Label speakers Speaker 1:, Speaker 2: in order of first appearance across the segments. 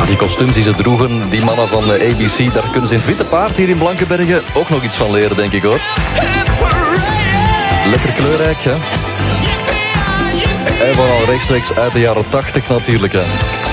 Speaker 1: die kostuums die ze droegen, die mannen van ABC, daar kunnen ze in het Witte Paard hier in Blankenberge ook nog iets van leren, denk ik hoor. Lekker kleurrijk, hè? En vooral rechtstreeks uit de jaren 80 natuurlijk, hè.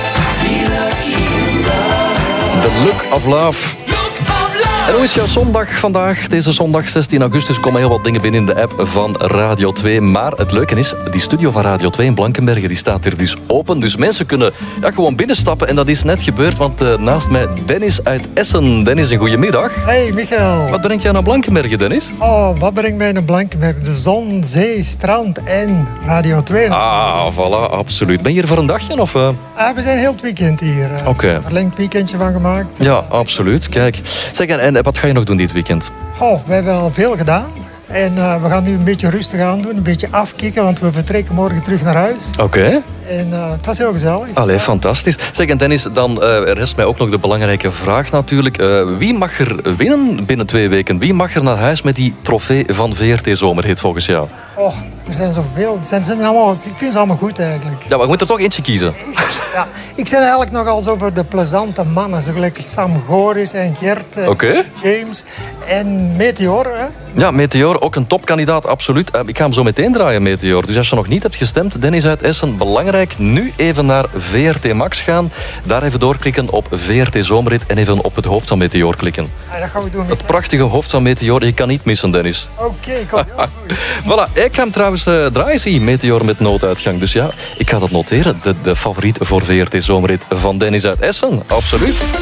Speaker 1: The Look of Love. En hoe is jouw zondag vandaag? Deze zondag 16 augustus komen heel wat dingen binnen in de app van Radio 2. Maar het leuke is, die studio van Radio 2 in Blankenberge die staat hier dus open. Dus mensen kunnen gewoon binnenstappen. En dat is net gebeurd, want naast mij Dennis uit Essen. Dennis, een goedemiddag.
Speaker 2: Hey Michael.
Speaker 1: Wat brengt jij naar Blankenberge, Dennis?
Speaker 2: Oh, wat brengt mij naar Blankenberge? De zon, zee, strand en Radio 2.
Speaker 1: Ah, voilà, absoluut. Ben je hier voor een dagje? Of,
Speaker 2: we zijn heel het weekend hier.
Speaker 1: Oké.
Speaker 2: Verlengd weekendje van gemaakt.
Speaker 1: Ja, absoluut. Kijk. Zeg, en wat ga je nog doen dit weekend?
Speaker 2: Oh, we hebben al veel gedaan. En we gaan nu een beetje rustig aan doen. Een beetje afkicken, want we vertrekken morgen terug naar huis.
Speaker 1: Oké.
Speaker 2: En het was heel gezellig.
Speaker 1: Allee, fantastisch. Zeg, en Dennis, dan rest mij ook nog de belangrijke vraag natuurlijk. Wie mag er winnen binnen 2 weken? Wie mag er naar huis met die trofee van VRT Zomerhit volgens jou?
Speaker 2: Oh, er zijn zoveel. Ik vind ze allemaal goed eigenlijk.
Speaker 1: Ja, maar we moeten er toch eentje kiezen.
Speaker 2: Ja, ik ben eigenlijk nogal zo voor de plezante mannen. Zo gelijk Sam Goris en Gert, James en Meteor. Hè?
Speaker 1: Ja, Meteor, ook een topkandidaat, absoluut. Ik ga hem zo meteen draaien, Meteor. Dus als je nog niet hebt gestemd, Dennis uit Essen, belangrijk, nu even naar VRT Max gaan. Daar even doorklikken op VRT Zomerhit en even op het hoofd van Meteor klikken.
Speaker 2: Ja, dat gaan we doen.
Speaker 1: Het prachtige hoofd van Meteor, je kan niet missen, Dennis.
Speaker 2: Oké, komt heel goed.
Speaker 1: Voilà, ik ga hem trouwens draaien, zie Meteor met nooduitgang. Dus ja, ik ga dat noteren. De favoriet voor VRT Zomerhit van Dennis uit Essen, absoluut.